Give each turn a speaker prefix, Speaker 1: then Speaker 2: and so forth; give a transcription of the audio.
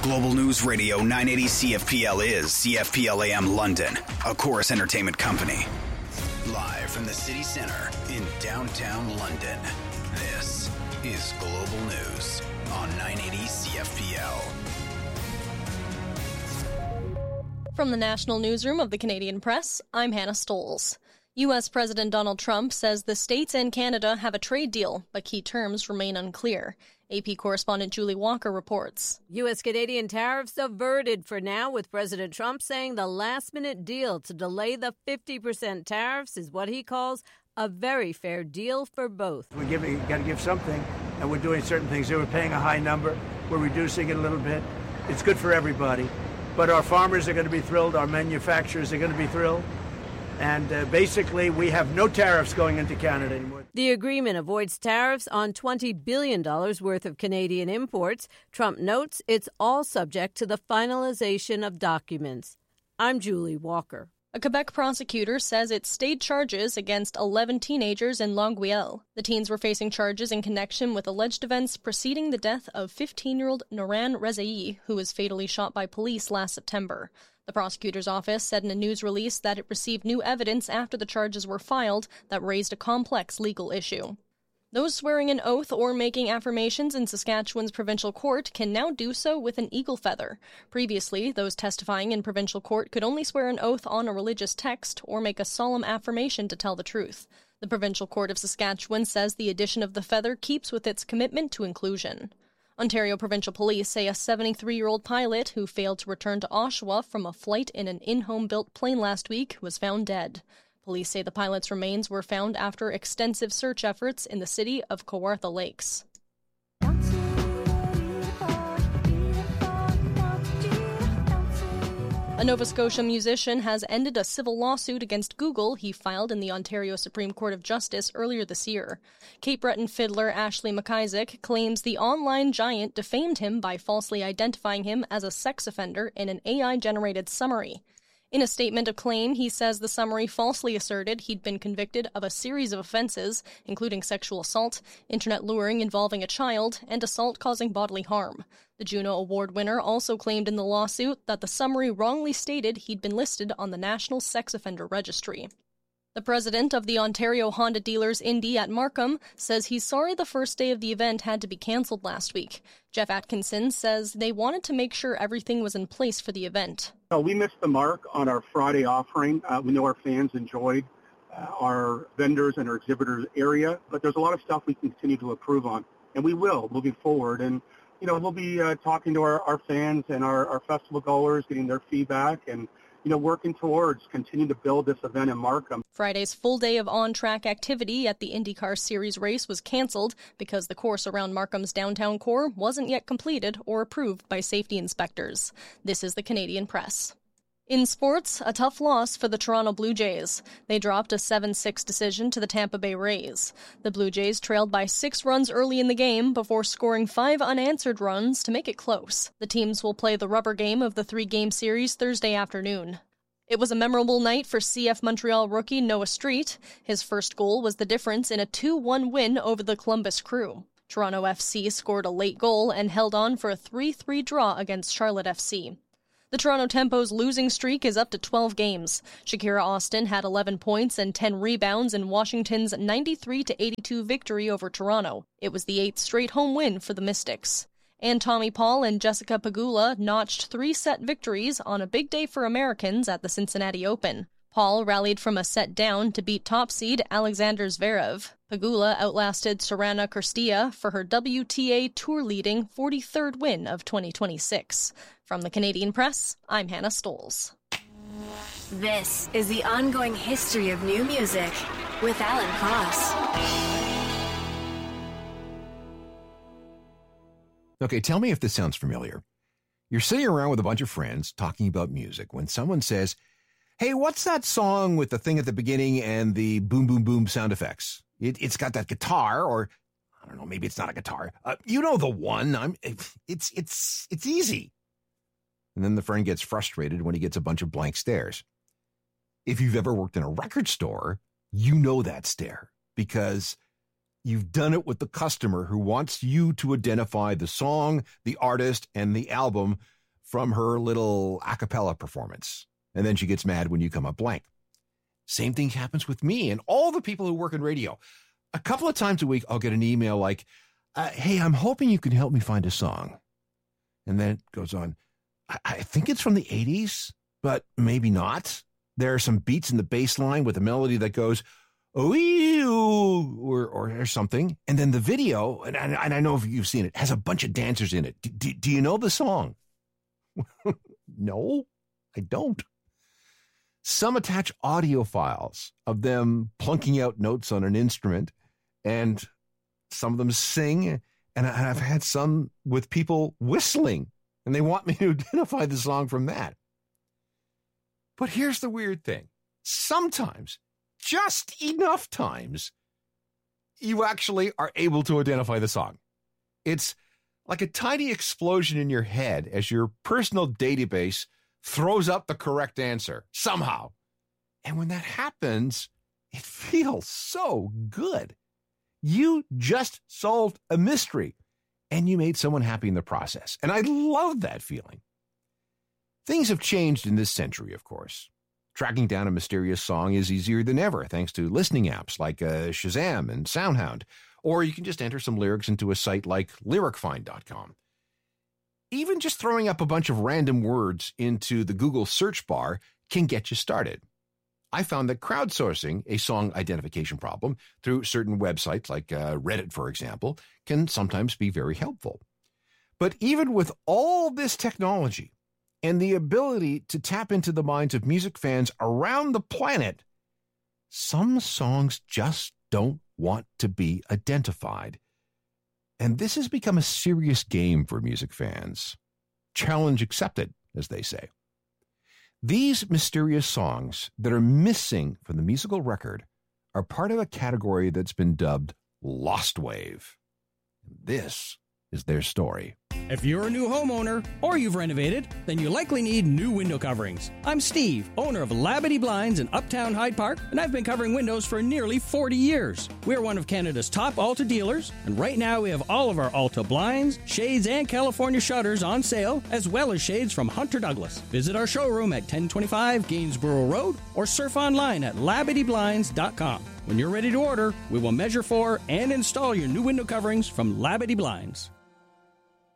Speaker 1: Global News Radio 980 CFPL is CFPL AM London, a Chorus Entertainment company. Live from the city center in downtown London, this is Global News on 980 CFPL.
Speaker 2: From the National Newsroom of the Canadian Press, I'm Hannah Stoles. U.S. President Donald Trump says the states and Canada have a trade deal, but key terms remain unclear. AP correspondent Julie Walker reports.
Speaker 3: U.S.-Canadian tariffs averted for now, with President Trump saying the last-minute deal to delay the 50% tariffs is what he calls a very fair deal for both.
Speaker 4: We got to give something, and we're doing certain things. We're paying a high number. We're reducing it a little bit. It's good for everybody. But our farmers are going to be thrilled. Our manufacturers are going to be thrilled. And basically, we have no tariffs going into Canada anymore.
Speaker 3: The agreement avoids tariffs on $20 billion worth of Canadian imports. Trump notes it's all subject to the finalization of documents. I'm Julie Walker.
Speaker 2: A Quebec prosecutor says it stayed charges against 11 teenagers in Longueuil. The teens were facing charges in connection with alleged events preceding the death of 15-year-old Noran Rezaei, who was fatally shot by police last September. The prosecutor's office said in a news release that it received new evidence after the charges were filed that raised a complex legal issue. Those swearing an oath or making affirmations in Saskatchewan's provincial court can now do so with an eagle feather. Previously, those testifying in provincial court could only swear an oath on a religious text or make a solemn affirmation to tell the truth. The Provincial Court of Saskatchewan says the addition of the feather keeps with its commitment to inclusion. Ontario Provincial Police say a 73-year-old pilot who failed to return to Oshawa from a flight in an in-home-built plane last week was found dead. Police say the pilot's remains were found after extensive search efforts in the city of Kawartha Lakes. A Nova Scotia musician has ended a civil lawsuit against Google he filed in the Ontario Supreme Court of Justice earlier this year. Cape Breton fiddler Ashley McIsaac claims the online giant defamed him by falsely identifying him as a sex offender in an AI-generated summary. In a statement of claim, he says the summary falsely asserted he'd been convicted of a series of offenses, including sexual assault, internet luring involving a child, and assault causing bodily harm. The Juno Award winner also claimed in the lawsuit that the summary wrongly stated he'd been listed on the National Sex Offender Registry. The president of the Ontario Honda Dealers Indy at Markham says he's sorry the first day of the event had to be cancelled last week. Jeff Atkinson says they wanted to make sure everything was in place for the event.
Speaker 5: We missed the mark on our Friday offering. We know our fans enjoyed our vendors and our exhibitors area, but there's a lot of stuff we can continue to improve on, and we will moving forward. And, we'll be talking to our fans and our festival goers, getting their feedback, and working towards continuing to build this event in Markham.
Speaker 2: Friday's full day of on-track activity at the IndyCar Series race was canceled because the course around Markham's downtown core wasn't yet completed or approved by safety inspectors. This is the Canadian Press. In sports, a tough loss for the Toronto Blue Jays. They dropped a 7-6 decision to the Tampa Bay Rays. The Blue Jays trailed by 6 runs early in the game before scoring 5 unanswered runs to make it close. The teams will play the rubber game of the 3-game series Thursday afternoon. It was a memorable night for CF Montreal rookie Noah Street. His first goal was the difference in a 2-1 win over the Columbus Crew. Toronto FC scored a late goal and held on for a 3-3 draw against Charlotte FC. The Toronto Tempo's losing streak is up to 12 games. Shakira Austin had 11 points and 10 rebounds in Washington's 93-82 victory over Toronto. It was the 8th straight home win for the Mystics. And Tommy Paul and Jessica Pegula notched 3-set victories on a big day for Americans at the Cincinnati Open. Paul rallied from a set down to beat top seed Alexander Zverev. Pegula outlasted Sorana Cîrstea for her WTA Tour-leading 43rd win of 2026. From the Canadian Press, I'm Hannah Stoles.
Speaker 6: This is the ongoing history of new music with Alan Cross.
Speaker 7: Okay, tell me if this sounds familiar. You're sitting around with a bunch of friends talking about music when someone says, "Hey, what's that song with the thing at the beginning and the boom, boom, boom sound effects? It's got that guitar," or I don't know, maybe it's not a guitar. You know the one. It's easy. And then the friend gets frustrated when he gets a bunch of blank stares. If you've ever worked in a record store, you know that stare because you've done it with the customer who wants you to identify the song, the artist, and the album from her little a cappella performance. And then she gets mad when you come up blank. Same thing happens with me and all the people who work in radio. A couple of times a week, I'll get an email like, hey, I'm hoping you can help me find a song. And then it goes on, I think it's from the 80s, but maybe not. There are some beats in the bass line with a melody that goes, oh, or something. And then the video, and I know if you've seen it, has a bunch of dancers in it. Do you know the song? No, I don't. Some attach audio files of them plunking out notes on an instrument, and some of them sing, and I've had some with people whistling, and they want me to identify the song from that. But here's the weird thing. Sometimes, just enough times, you actually are able to identify the song. It's like a tiny explosion in your head as your personal database throws up the correct answer somehow. And when that happens, it feels so good. You just solved a mystery and you made someone happy in the process. And I love that feeling. Things have changed in this century, of course. Tracking down a mysterious song is easier than ever thanks to listening apps like Shazam and SoundHound. Or you can just enter some lyrics into a site like lyricfind.com. Even just throwing up a bunch of random words into the Google search bar can get you started. I found that crowdsourcing a song identification problem through certain websites like Reddit, for example, can sometimes be very helpful. But even with all this technology and the ability to tap into the minds of music fans around the planet, some songs just don't want to be identified. And this has become a serious game for music fans. Challenge accepted, as they say. These mysterious songs that are missing from the musical record are part of a category that's been dubbed Lost Wave. This is their story.
Speaker 8: If you're a new homeowner or you've renovated, then you likely need new window coverings. I'm Steve, owner of Labadee Blinds in Uptown Hyde Park, and I've been covering windows for nearly 40 years. We're one of Canada's top Alta dealers, and right now we have all of our Alta blinds, shades, and California shutters on sale, as well as shades from Hunter Douglas. Visit our showroom at 1025 Gainsborough Road or surf online at LabadeeBlinds.com. When you're ready to order, we will measure for and install your new window coverings from Labadee Blinds.